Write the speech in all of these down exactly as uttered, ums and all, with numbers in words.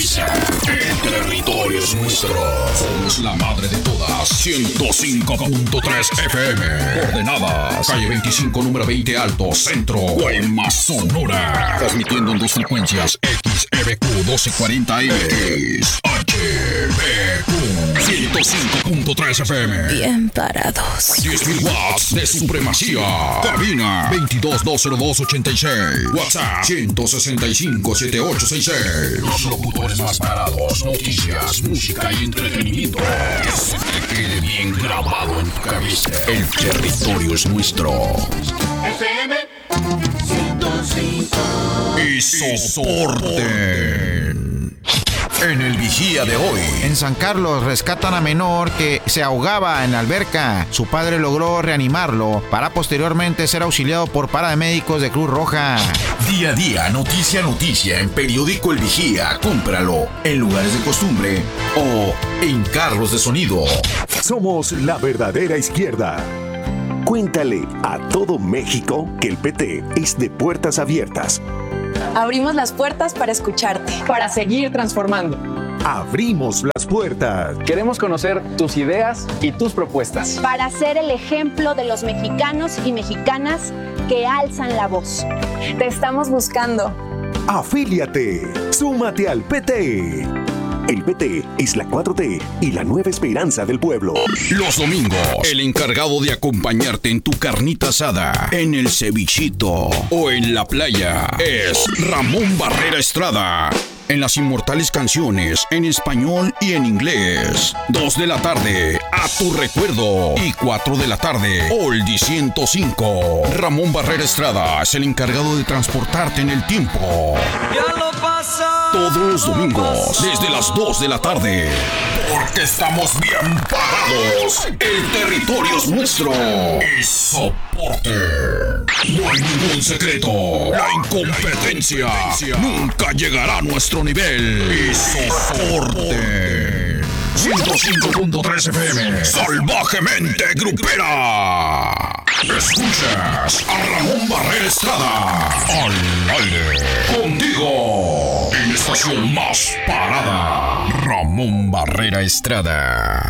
Televisa. El territorio es nuestro. Somos la madre de todas. ciento cinco punto tres F M. Coordenadas: calle veinticinco, número veinte Alto, Centro, Guaymas, Sonora. Transmitiendo en dos frecuencias: X E B Q doce cuarenta M, X H B Q ciento cinco punto tres F M. Bien parados. diez mil watts de supremacía. Cabina veintidós dos cero dos ochenta y seis. WhatsApp ciento sesenta y cinco setenta y ocho sesenta y seis. Los locutores más parados. Noticias, música y entretenimiento. Que se te quede bien grabado en tu cabeza. El territorio es nuestro. F M ciento cinco. Y soporten. En el vigía de hoy. En San Carlos rescatan a menor que se ahogaba en la alberca. Su padre logró reanimarlo para posteriormente ser auxiliado por paramédicos de Cruz Roja. Día a día, noticia a noticia en Periódico El Vigía. Cómpralo en lugares de costumbre o en carros de sonido. Somos la verdadera izquierda. Cuéntale a todo México que el P T es de puertas abiertas. Abrimos las puertas para escucharte. Para seguir transformando. Abrimos las puertas. Queremos conocer tus ideas y tus propuestas. Para ser el ejemplo de los mexicanos y mexicanas que alzan la voz. Te estamos buscando. Afíliate. Súmate al P T. El P T es la cuatro T y la nueva esperanza del pueblo. Los domingos, el encargado de acompañarte en tu carnita asada, en el cevichito o en la playa es Ramón Barrera Estrada. En las inmortales canciones, en español y en inglés. Dos de la tarde, a tu recuerdo. Y cuatro de la tarde, Oldie ciento cinco. Ramón Barrera Estrada es el encargado de transportarte en el tiempo. Ya lo pasa. Todos los domingos, desde las dos de la tarde. Porque estamos bien parados. El territorio es nuestro. Y soporte. No hay ningún secreto. La incompetencia nunca llegará a nuestro nivel. Y soporte. ciento cinco punto tres F M. Salvajemente grupera. Escuchas a Ramón Barrera Estrada. Al aire. Contigo. En la estación más parada. Ramón Barrera Estrada.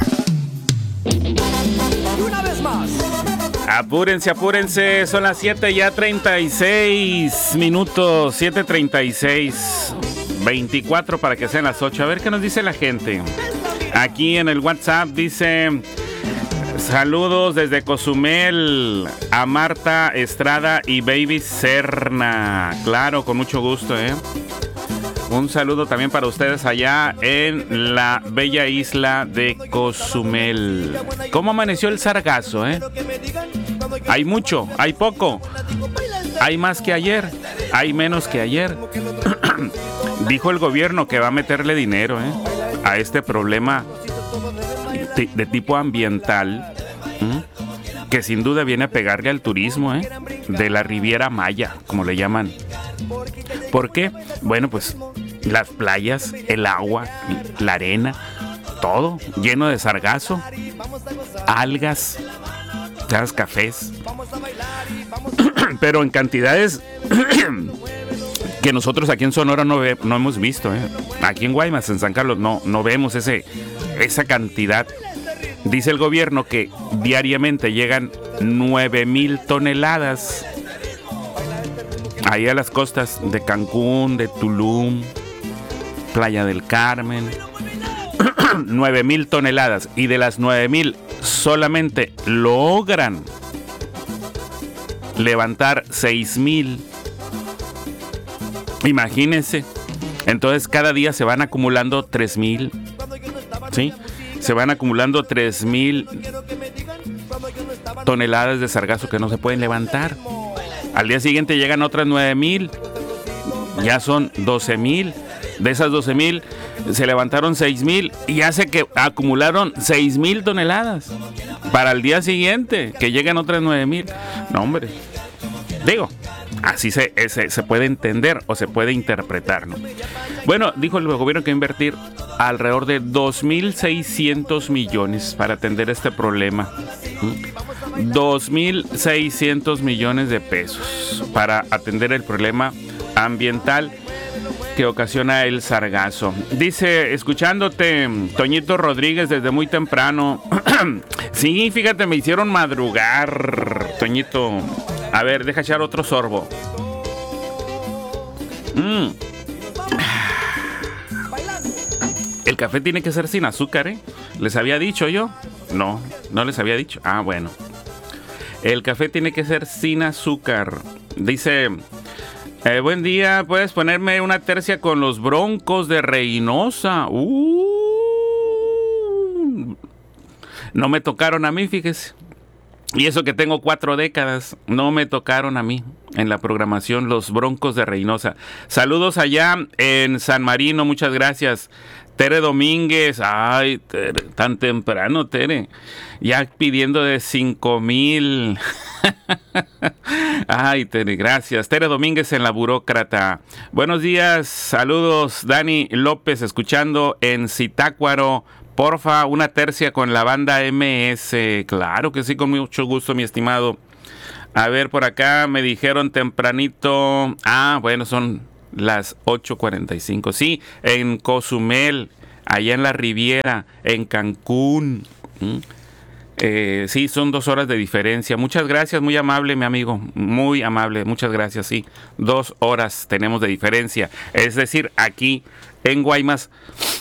Una vez más. Apúrense, apúrense, son las siete ya treinta y seis minutos, siete treinta y seis, veinticuatro para que sean las ocho. A ver qué nos dice la gente. Aquí en el WhatsApp dice: saludos desde Cozumel a Marta Estrada y Baby Serna. Claro, con mucho gusto, ¿eh? Un saludo también para ustedes allá en la bella isla de Cozumel. ¿Cómo amaneció el sargazo, eh? Hay mucho, hay poco. Hay más que ayer, hay menos que ayer. Dijo el gobierno que va a meterle dinero, eh, a este problema de, de tipo ambiental, ¿eh? Que sin duda viene a pegarle al turismo, eh, de la Riviera Maya, como le llaman. ¿Por qué? Bueno, pues las playas, el agua, la arena, todo lleno de sargazo, algas, ¿sabes? Cafés, pero en cantidades que nosotros aquí en Sonora no, ve, no hemos visto, ¿eh? Aquí en Guaymas, en San Carlos, no, no vemos ese, esa cantidad. Dice el gobierno que diariamente llegan nueve mil toneladas ahí a las costas de Cancún, de Tulum, Playa del Carmen. nueve mil toneladas, y de las nueve mil solamente logran levantar seis mil. Imagínense. Entonces cada día se van acumulando tres mil. ¿Sí? Se van acumulando tres mil toneladas de sargazo que no se pueden levantar. Al día siguiente llegan otras nueve mil. Ya son doce mil. De esas doce mil se levantaron seis mil y hace que acumularon seis mil toneladas para el día siguiente que llegan otras nueve mil. No, hombre. Digo, así se, se, se puede entender o se puede interpretar, ¿no? Bueno, dijo el gobierno que va a invertir alrededor de dos mil seiscientos millones para atender este problema. dos mil seiscientos millones de pesos para atender el problema ambiental. que ocasiona el sargazo. Dice, escuchándote, Toñito Rodríguez desde muy temprano. Sí, fíjate, me hicieron madrugar, Toñito. A ver, deja echar otro sorbo. Mm. El café tiene que ser sin azúcar, ¿eh? ¿Les había dicho yo? No, no les había dicho. Ah, bueno. El café tiene que ser sin azúcar. Dice, eh, buen día, ¿puedes ponerme una tercia con los Broncos de Reynosa? Uh, no me tocaron a mí, fíjese. Y eso que tengo cuatro décadas, no me tocaron a mí en la programación los Broncos de Reynosa. Saludos allá en San Marino, muchas gracias. Tere Domínguez, ay, Tere, tan temprano, Tere, ya pidiendo de cinco mil. Ay, Tere, gracias. Tere Domínguez en La Burócrata. Buenos días, saludos, Dani López, escuchando en Zitácuaro. Porfa, una tercia con la banda eme ese. Claro que sí, con mucho gusto, mi estimado. A ver, por acá me dijeron tempranito. Ah, bueno, son las ocho cuarenta y cinco. Sí, en Cozumel, allá en la Riviera, en Cancún. ¿Mm? Eh, sí, son dos horas de diferencia. Muchas gracias, muy amable, mi amigo. Muy amable, muchas gracias. Sí, dos horas tenemos de diferencia. Es decir, aquí en Guaymas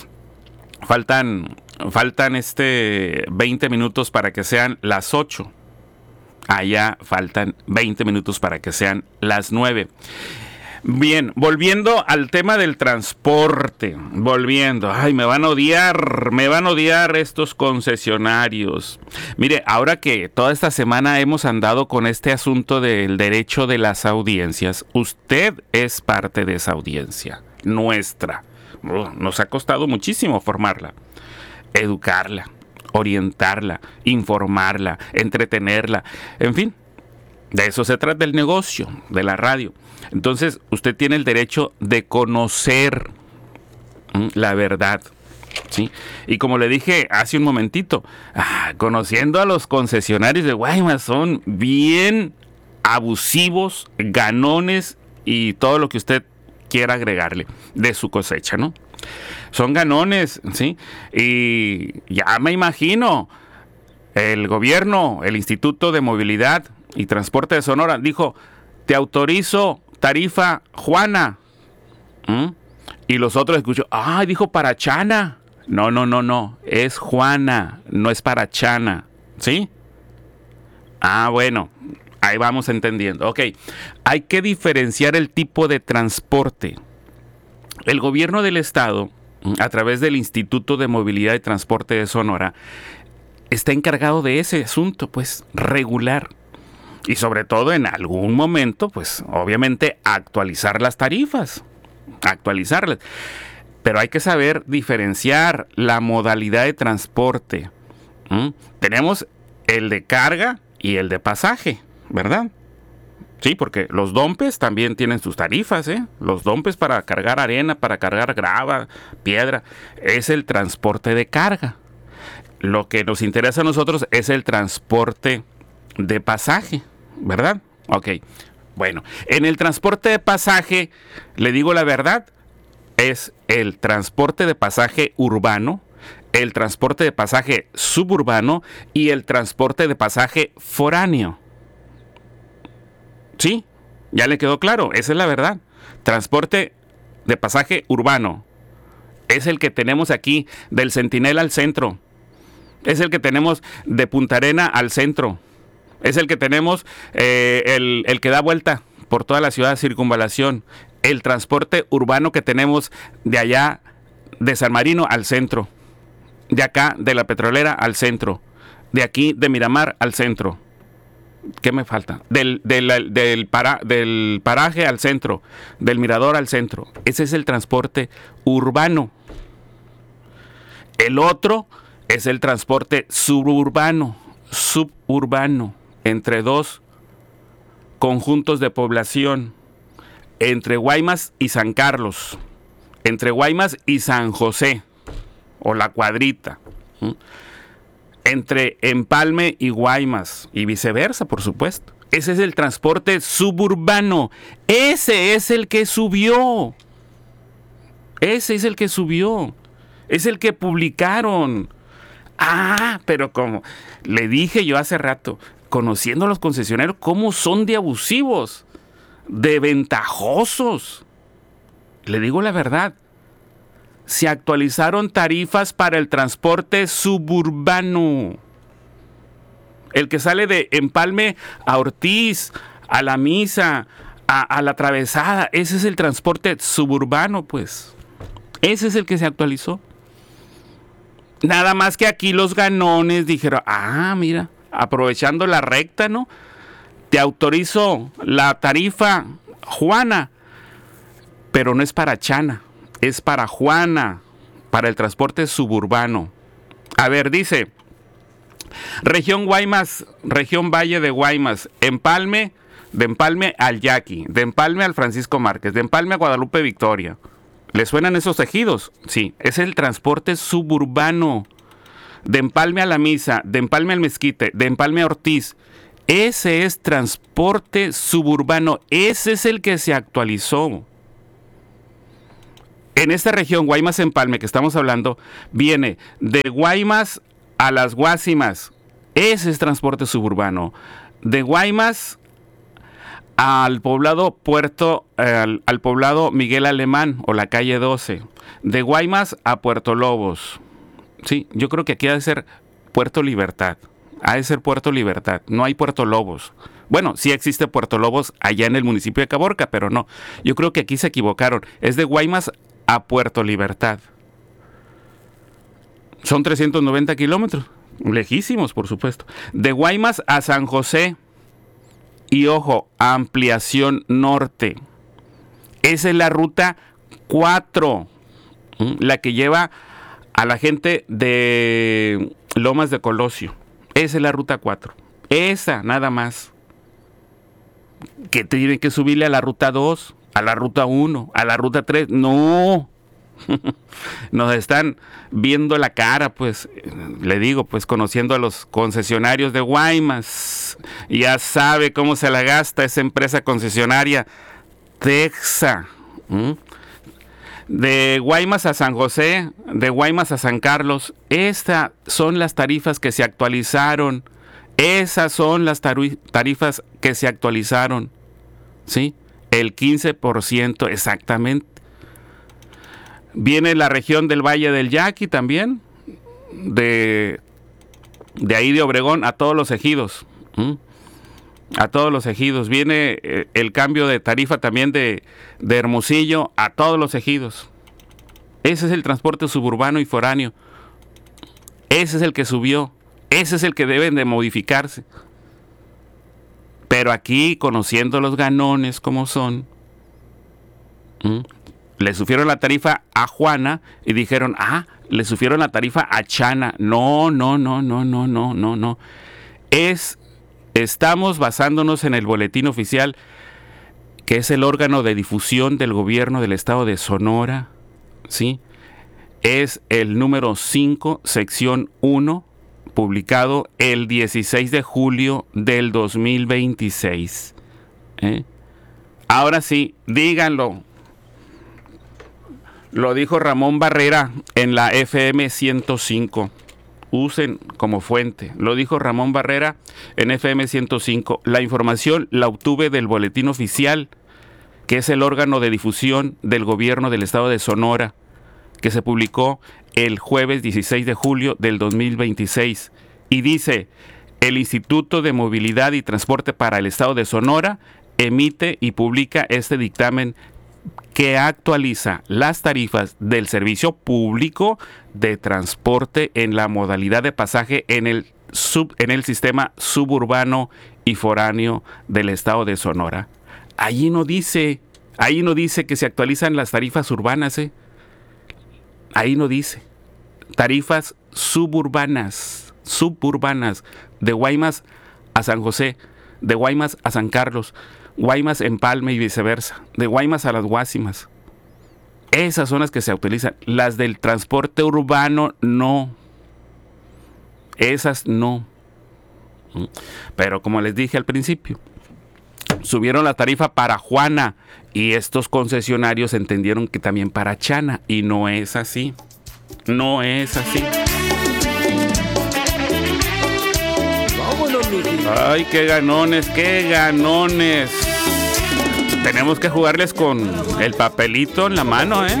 faltan, faltan este veinte minutos para que sean las ocho. Allá faltan veinte minutos para que sean las nueve. Bien, volviendo al tema del transporte, volviendo, ay, me van a odiar, me van a odiar estos concesionarios. Mire, ahora que toda esta semana hemos andado con este asunto del derecho de las audiencias, usted es parte de esa audiencia, nuestra. Nos ha costado muchísimo formarla, educarla, orientarla, informarla, entretenerla, en fin, de eso se trata el negocio de la radio. Entonces, usted tiene el derecho de conocer ¿m? la verdad, ¿sí? Y como le dije hace un momentito, ah, conociendo a los concesionarios de Guaymas, son bien abusivos, ganones y todo lo que usted quiera agregarle de su cosecha, ¿no? Son ganones, ¿sí? Y ya me imagino, el gobierno, el Instituto de Movilidad y Transporte de Sonora dijo, te autorizo tarifa Juana. ¿Mm? Y los otros escuchó, ah, dijo para Chana. No, no, no, no, es Juana, no es para Chana, ¿sí? Ah, bueno, ahí vamos entendiendo. Ok, hay que diferenciar el tipo de transporte. El gobierno del estado, a través del Instituto de Movilidad y Transporte de Sonora, está encargado de ese asunto, pues, regular. Y sobre todo en algún momento, pues obviamente actualizar las tarifas, actualizarlas. Pero hay que saber diferenciar la modalidad de transporte. ¿Mm? Tenemos el de carga y el de pasaje, ¿verdad? Sí, porque los dompes también tienen sus tarifas, ¿eh? Los dompes para cargar arena, para cargar grava, piedra, es el transporte de carga. Lo que nos interesa a nosotros es el transporte de pasaje, ¿verdad? Ok, bueno, en el transporte de pasaje, le digo la verdad, es el transporte de pasaje urbano, el transporte de pasaje suburbano y el transporte de pasaje foráneo. ¿Sí? ¿Ya le quedó claro? Esa es la verdad. Transporte de pasaje urbano es el que tenemos aquí del Centinela al centro. Es el que tenemos de Punta Arena al centro. Es el que tenemos, eh, el, el que da vuelta por toda la ciudad de Circunvalación. El transporte urbano que tenemos de allá, de San Marino al centro. De acá, de la Petrolera al centro. De aquí, de Miramar al centro. ¿Qué me falta? Del, del, del, para, del paraje al centro. Del mirador al centro. Ese es el transporte urbano. El otro es el transporte suburbano. Suburbano. Entre dos conjuntos de población, entre Guaymas y San Carlos, entre Guaymas y San José, o La Cuadrita, ¿Mm? entre Empalme y Guaymas, y viceversa, por supuesto. Ese es el transporte suburbano, ese es el que subió. Ese es el que subió. Es el que publicaron. Ah, pero como le dije yo hace rato, conociendo a los concesionarios, cómo son de abusivos, de ventajosos. Le digo la verdad. Se actualizaron tarifas para el transporte suburbano. El que sale de Empalme a Ortiz, a La Misa, a, a La Atravesada, ese es el transporte suburbano, pues. Ese es el que se actualizó. Nada más que aquí los ganones dijeron, ah, mira, aprovechando la recta, ¿no? Te autorizo la tarifa Juana, pero no es para Chana, es para Juana, para el transporte suburbano. A ver, dice, región Guaymas, región Valle de Guaymas, Empalme, de Empalme al Yaqui, de Empalme al Francisco Márquez, de Empalme a Guadalupe Victoria. ¿Le suenan esos ejidos? Sí, es el transporte suburbano. De Empalme a La Misa, de Empalme al Mezquite, de Empalme a Ortiz. Ese es transporte suburbano. Ese es el que se actualizó. En esta región, Guaymas-Empalme, que estamos hablando, viene de Guaymas a Las Guásimas. Ese es transporte suburbano. De Guaymas al poblado Puerto, eh, al, al poblado Miguel Alemán o la calle doce. De Guaymas a Puerto Lobos. Sí, yo creo que aquí ha de ser Puerto Libertad. Ha de ser Puerto Libertad. No hay Puerto Lobos. Bueno, sí existe Puerto Lobos allá en el municipio de Caborca, pero no. Yo creo que aquí se equivocaron. Es de Guaymas a Puerto Libertad. Son trescientos noventa kilómetros. Lejísimos, por supuesto. De Guaymas a San José. Y ojo, ampliación norte. Esa es la ruta cuatro. La que lleva a la gente de Lomas de Colosio. Esa es la ruta cuatro. Esa, nada más. Que tienen que subirle a la ruta dos, a la ruta uno, a la ruta tres. No. Nos están viendo la cara, pues, le digo, pues conociendo a los concesionarios de Guaymas, ya sabe cómo se la gasta esa empresa concesionaria Texa. ¿Mm? De Guaymas a San José, de Guaymas a San Carlos, estas son las tarifas que se actualizaron, esas son las tarifas que se actualizaron, ¿sí? El quince por ciento exactamente. Viene la región del Valle del Yaqui también, de, de ahí de Obregón a todos los ejidos, ¿Mm? a todos los ejidos. Viene eh, el cambio de tarifa también de, de Hermosillo a todos los ejidos. Ese es el transporte suburbano y foráneo. Ese es el que subió. Ese es el que deben de modificarse. Pero aquí, conociendo los ganones como son, ¿Mm? le subieron la tarifa a Juana y dijeron, ah, le subieron la tarifa a Chana. No, no, no, no, no, no, no, no. Es, estamos basándonos en el boletín oficial, que es el órgano de difusión del gobierno del estado de Sonora, ¿sí? Es el número cinco, sección uno, publicado el dieciséis de julio del dos mil veintiséis. ¿Eh? Ahora sí, díganlo. Lo dijo Ramón Barrera en la F M ciento cinco. Usen como fuente. Lo dijo Ramón Barrera en F M ciento cinco. La información la obtuve del boletín oficial, que es el órgano de difusión del gobierno del estado de Sonora, que se publicó el jueves dieciséis de julio del dos mil veintiséis. Y dice, el Instituto de Movilidad y Transporte para el Estado de Sonora emite y publica este dictamen que actualiza las tarifas del servicio público de transporte en la modalidad de pasaje en el, sub, en el sistema suburbano y foráneo del estado de Sonora. Ahí no dice, ahí no dice que se actualizan las tarifas urbanas, ¿eh? Ahí no dice. Tarifas suburbanas, suburbanas, de Guaymas a San José, de Guaymas a San Carlos, Guaymas, Empalme y viceversa, de Guaymas a Las Guásimas. Esas son las que se utilizan. Las del transporte urbano, no. Esas no. Pero como les dije al principio, subieron la tarifa para Juana y estos concesionarios entendieron que también para Chana, y no es así. No es así. Ay, qué ganones, qué ganones. Tenemos que jugarles con el papelito en la mano, ¿eh?